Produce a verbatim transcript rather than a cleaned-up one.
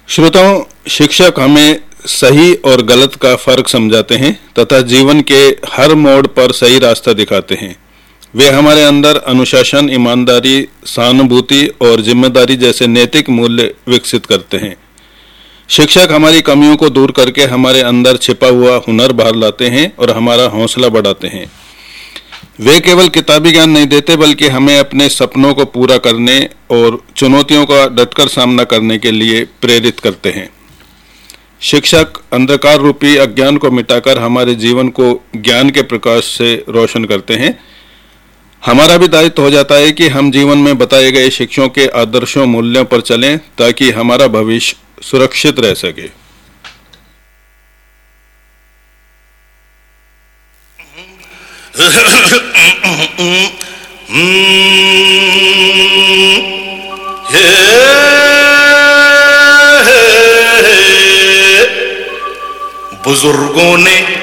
श्रोताओं, शिक्षक हमें सही और गलत का फर्क समझाते हैं तथा जीवन के हर मोड़ पर सही रास्ता दिखाते हैं। वे हमारे अंदर अनुशासन, ईमानदारी, सहानुभूति और जिम्मेदारी जैसे नैतिक मूल्य विकसित करते हैं। शिक्षक हमारी कमियों को दूर करके हमारे अंदर छिपा हुआ हुनर बाहर लाते हैं और हमारा हौसला बढ़ाते हैं। वे केवल किताबी ज्ञान नहीं देते बल्कि हमें अपने सपनों को पूरा करने और चुनौतियों का डटकर सामना करने के लिए प्रेरित करते हैं। शिक्षक अंधकार रूपी अज्ञान को मिटाकर हमारे जीवन को ज्ञान के प्रकाश से रोशन करते हैं। हमारा भी दायित्व हो जाता है कि हम जीवन में बताए गए शिक्षकों के आदर्शों, मूल्यों पर चलें ताकि हमारा भविष्य सुरक्षित रह सके। बुजुर्गों ने